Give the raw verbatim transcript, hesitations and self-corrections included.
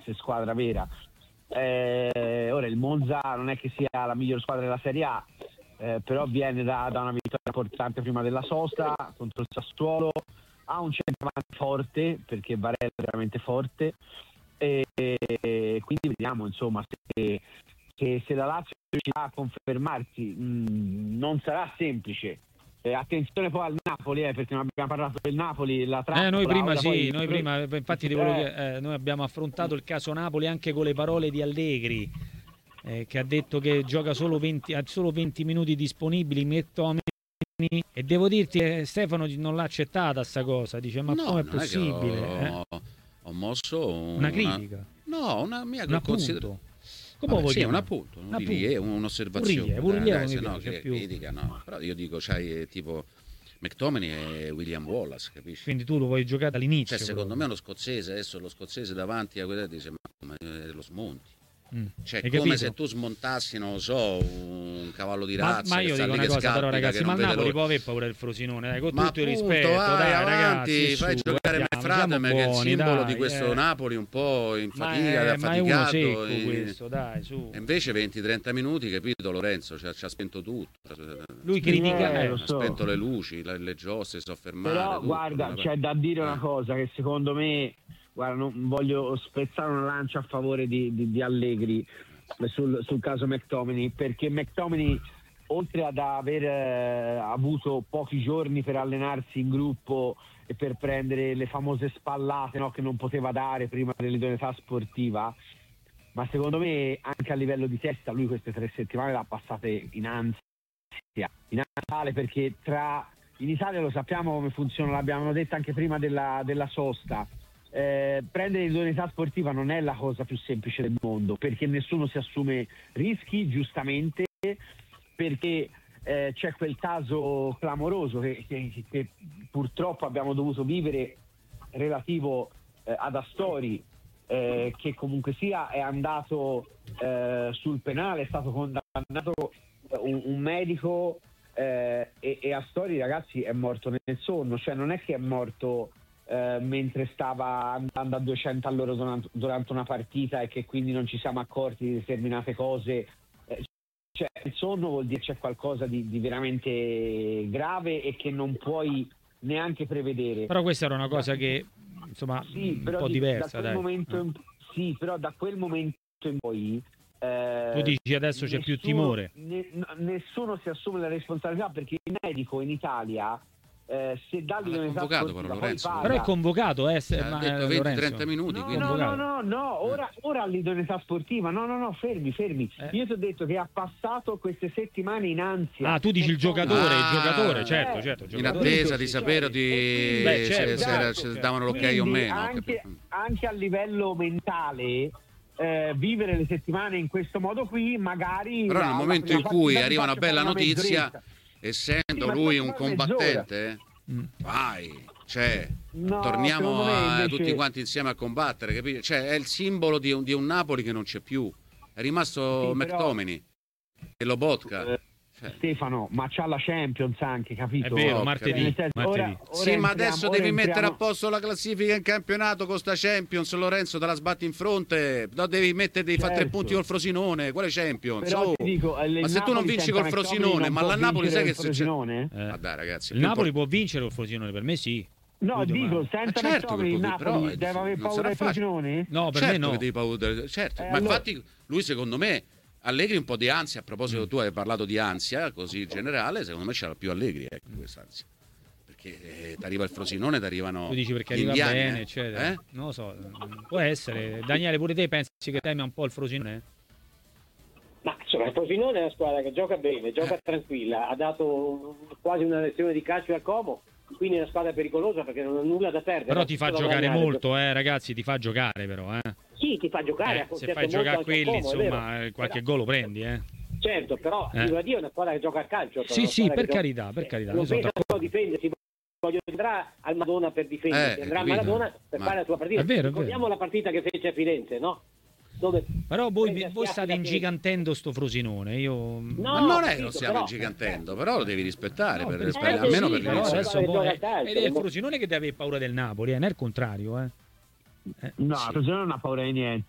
essere squadra vera. Eh, ora il Monza non è che sia la miglior squadra della Serie A, eh, però viene da, da una vittoria importante prima della sosta contro il Sassuolo, ha un centravanti forte perché Barella è veramente forte, e, e quindi vediamo insomma se, se, se la Lazio riuscirà a confermarsi. Mh, non sarà semplice. Eh, attenzione poi al Napoli, eh, perché non abbiamo parlato del Napoli, la trappola, eh, noi prima sì, poi... noi prima infatti di quello che, eh, noi abbiamo affrontato il caso Napoli anche con le parole di Allegri, eh, che ha detto che gioca solo venti, ha solo venti minuti disponibili, McTominay, e devo dirti che Stefano non l'ha accettata sta cosa, dice ma no, come è non è che possibile? ho, eh? ho mosso un- Una critica, no, una mia un consider- appunto. Come Vabbè, vuoi sì, un chiamare? appunto, un Un appunto. rilievo, un'osservazione. Un rilievo, un rilievo Dai, mi se no, piace che più. critica, no. Però io dico, c'hai tipo McTominay e William Wallace, capisci? Quindi tu lo vuoi giocare dall'inizio? Cioè, secondo proprio. me uno scozzese, adesso lo scozzese davanti a quella dice, ma come eh, lo smonti? Mm. Cioè, Hai come capito? se tu smontassi, non lo so, un cavallo di Ma, razza. ma che io sta dico lì una che cosa però scalpita, ragazzi, che ma non il vede Napoli l'ora. può avere paura del Frosinone, dai, con Ma tutto il appunto, rispetto, vai dai avanti, ragazzi, fai su, giocare guardiamo, Mefrateme, siamo che è il buoni, simbolo dai, di questo eh. Napoli un po' in Ma fatica, è, ma è uno affaticato. secco e- questo, dai, su. E invece venti trenta minuti, capito Lorenzo, ci ha, ci ha spento tutto. Lui critica, Eh, eh, lo Ha so. spento le luci, le, le giostre, si sono fermate. Però tutto, guarda, vabbè. c'è da dire Eh. una cosa, che secondo me, guarda, non voglio spezzare una lancia a favore di, di, di Allegri sul, sul caso McTominay, perché McTominay, oltre ad aver eh, avuto pochi giorni per allenarsi in gruppo e per prendere le famose spallate, no, che non poteva dare prima dell'idoneità sportiva, ma secondo me anche a livello di testa lui queste tre settimane le ha passate in ansia, in ansia, perché tra in Italia lo sappiamo come funziona, l'abbiamo detto anche prima della, della sosta. Eh, prendere l'idoneità sportiva non è la cosa più semplice del mondo, perché nessuno si assume rischi, giustamente, perché eh, c'è quel caso clamoroso che, che, che purtroppo abbiamo dovuto vivere relativo eh, ad Astori, eh, che comunque sia è andato eh, sul penale, è stato condannato un, un medico eh, e, e Astori, ragazzi, è morto nel sonno, cioè non è che è morto eh, mentre stava andando a duecento all'ora durante, durante una partita e che quindi non ci siamo accorti di determinate cose. Eh, cioè il sonno vuol dire c'è qualcosa di, di veramente grave e che non puoi neanche prevedere. però questa era una cosa che insomma Sì, un però po' di- diversa, da quel dai. momento in- sì, però da quel momento in poi eh, Tu dici adesso c'è più nessuno- timore. ne- n- nessuno si assume la responsabilità, perché il medico in Italia eh, se dà Ma l'ha l'idoneità convocato sportiva, però, poi Lorenzo. paga. Però è convocato, eh, se- Ha ma, detto eh, venti Lorenzo. trenta minuti, No, quindi no, no, convocato. no, no, ora, ora all'idoneità sportiva, no, no, no, fermi, fermi. Eh. Io ti ho detto che ha passato queste settimane in ansia. Ah, tu dici il E giocatore, il Ah, giocatore, certo, eh, certo. il in giocatore. attesa di Sì, sapere certo. di E Beh, se, certo, se era- certo, se certo. davano l'ok o Quindi meno. anche, capito? anche a livello mentale eh, vivere le settimane in questo modo qui, magari Però la- nel la momento prima in cui partita arriva ti una faccio bella fare una notizia, mezz'oretta. essendo Sì, ma lui ti un faccio fare mezz'ora. combattente, Mm. vai, cioè, No, torniamo secondo me a, invece- tutti quanti insieme a combattere, capito? Cioè, è il simbolo di un, di un Napoli che non c'è più. È rimasto Sì, però- McTominay e Lobotka. Eh, Cioè, Stefano, ma c'ha la Champions anche, capito? È vero, Ho martedì, Cioè, nel senso, martedì. ora- ora sì, ma entriamo- adesso ora devi mettere a entriamo- posto la classifica in campionato con sta Champions, Lorenzo, te la sbatti in fronte. No, devi mettere, devi fare tre Certo. punti col Frosinone. Quale Champions? Però Oh. ti dico, eh, il Ma se tu non Napoli vinci senza col McTominay Frosinone, non ma può la Napoli sai vincere che il succede? Frosinone? Eh. Ma dai, ragazzi, Il più Napoli impor- può vincere il Frosinone, per me sì. No, Vedo dico, male. senza Ma certo che McTominay il può- però Napoli è- deve aver non paura sarà del facile. Frosinone? No, per certo me no. che devi paura, certo. Eh, Ma allora- infatti lui secondo me Allegri un po' di ansia, a proposito Mm. tu hai parlato di ansia così generale, secondo me c'era più Allegri, ecco, quest'ansia. Perché ti arriva il Frosinone, ti arrivano Tu dici perché gli arriva indiani, bene, eh? eccetera. Eh? Non lo so, può essere. Daniele, pure te pensi che temi un po' il Frosinone? Ma insomma, il Frosinone è una squadra che gioca bene, gioca tranquilla, ha dato quasi una lezione di calcio al Como, quindi è una squadra pericolosa perché non ha nulla da perdere. Però ti fa Solo da giocare guadagnare. molto, eh, ragazzi, ti fa giocare però, eh. Sì, ti fa giocare. ha Eh, se concesso fai molto giocare a anche al quelli, Como, è vero. insomma, eh, qualche Però- gol lo prendi, eh. Certo, però Eh. viva Dio, è una squadra che gioca a calcio. però Sì, una sì, squadra per che gioca- carità, per carità, Non io sono pensa d'accordo. solo difendersi, voglio andrà al Madonna per difendersi, Eh, andrà a capito. Maradona per Ma- fare la sua partita. È vero, è Ricordiamo vero. la partita che fece a Firenze, no? Dove Però voi, prende a voi schiaffi state da ingigantendo sto Frosinone, io... No, Ma non è che capito, lo stiamo però- ingigantendo, però lo devi rispettare, No, per per- rispettare, eh, almeno sì, per però però l'inizio. adesso Gioca poi a è, calcio, ed è il no? Frosinone che deve avere paura del Napoli, eh, non è il contrario, eh. Eh, No, Sì. il Frosinone non ha paura di niente.